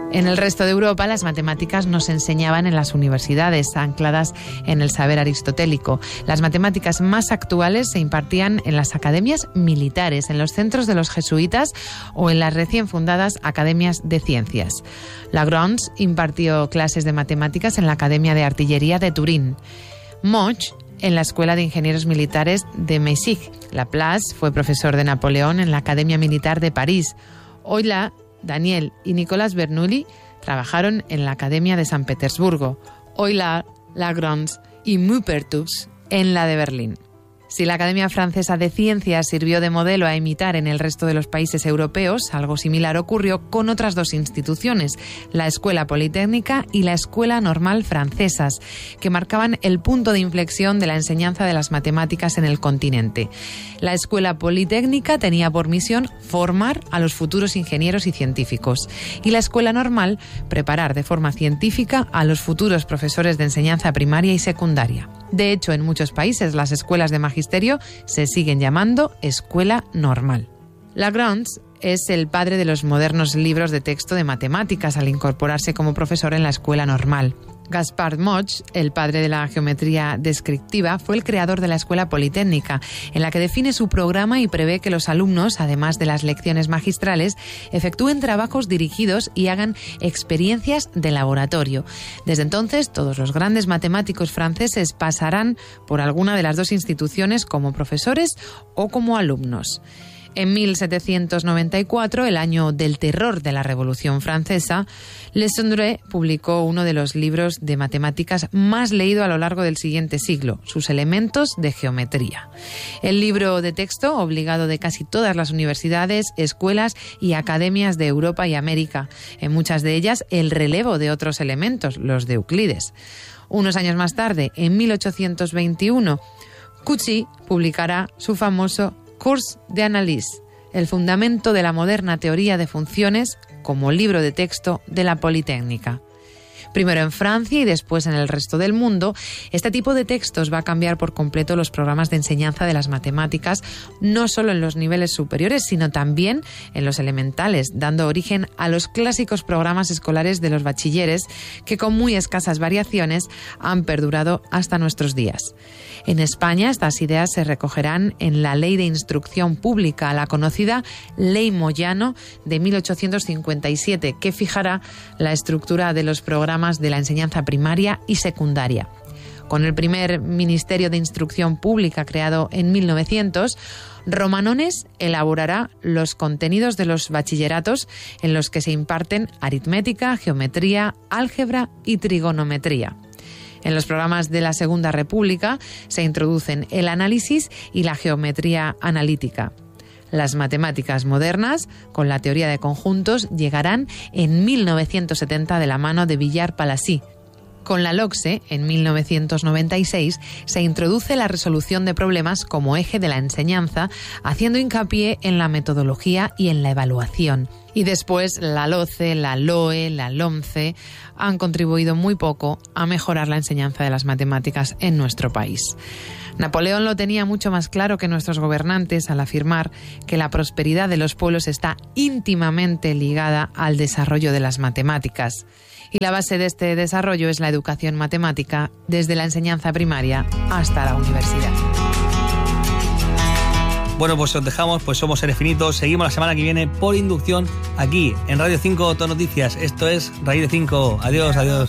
En el resto de Europa, las matemáticas no se enseñaban en las universidades, ancladas en el saber aristotélico. Las matemáticas más actuales se impartían en las academias militares, en los centros de los jesuitas o en las recién fundadas academias de ciencias. Lagrange impartió clases de matemáticas en la Academia de Artillería de Turín. Moch en la Escuela de Ingenieros Militares de Meissig. Laplace fue profesor de Napoleón en la Academia Militar de París. Euler, Daniel y Nicolas Bernoulli trabajaron en la Academia de San Petersburgo. Euler, Lagrange y Maupertuis en la de Berlín. Si la Academia Francesa de Ciencias sirvió de modelo a imitar en el resto de los países europeos, algo similar ocurrió con otras dos instituciones, la Escuela Politécnica y la Escuela Normal francesas, que marcaban el punto de inflexión de la enseñanza de las matemáticas en el continente. La Escuela Politécnica tenía por misión formar a los futuros ingenieros y científicos, y la Escuela Normal preparar de forma científica a los futuros profesores de enseñanza primaria y secundaria. De hecho, en muchos países las escuelas de magisterio se siguen llamando escuela normal. Lagrange es el padre de los modernos libros de texto de matemáticas al incorporarse como profesor en la escuela normal. Gaspard Moch, el padre de la geometría descriptiva, fue el creador de la Escuela Politécnica, en la que define su programa y prevé que los alumnos, además de las lecciones magistrales, efectúen trabajos dirigidos y hagan experiencias de laboratorio. Desde entonces, todos los grandes matemáticos franceses pasarán por alguna de las dos instituciones como profesores o como alumnos. En 1794, el año del terror de la Revolución Francesa, Le Sondre publicó uno de los libros de matemáticas más leído a lo largo del siguiente siglo, Sus elementos de geometría. El libro de texto obligado de casi todas las universidades, escuelas y academias de Europa y América, en muchas de ellas el relevo de otros elementos, los de Euclides. Unos años más tarde, en 1821, Cauchy publicará su famoso Cours d'analyse, el fundamento de la moderna teoría de funciones, como libro de texto de la Politécnica. Primero en Francia y después en el resto del mundo, este tipo de textos va a cambiar por completo los programas de enseñanza de las matemáticas, no solo en los niveles superiores, sino también en los elementales, dando origen a los clásicos programas escolares de los bachilleres, que con muy escasas variaciones han perdurado hasta nuestros días. En España, estas ideas se recogerán en la Ley de Instrucción Pública, la conocida Ley Moyano de 1857, que fijará la estructura de los programas de la enseñanza primaria y secundaria. Con el primer Ministerio de Instrucción Pública creado en 1900, Romanones elaborará los contenidos de los bachilleratos en los que se imparten aritmética, geometría, álgebra y trigonometría. En los programas de la Segunda República se introducen el análisis y la geometría analítica. Las matemáticas modernas, con la teoría de conjuntos, llegarán en 1970 de la mano de Villard-Palissy. Con la LOCSE, en 1996, se introduce la resolución de problemas como eje de la enseñanza, haciendo hincapié en la metodología y en la evaluación. Y después la LOCE, la LOE, la LOMCE han contribuido muy poco a mejorar la enseñanza de las matemáticas en nuestro país. Napoleón lo tenía mucho más claro que nuestros gobernantes al afirmar que la prosperidad de los pueblos está íntimamente ligada al desarrollo de las matemáticas. Y la base de este desarrollo es la educación matemática desde la enseñanza primaria hasta la universidad. Bueno, pues os dejamos, pues somos Seres Finitos. Seguimos la semana que viene por inducción aquí en Radio 5 Todo Noticias. Esto es Raíz de 5. Adiós, adiós.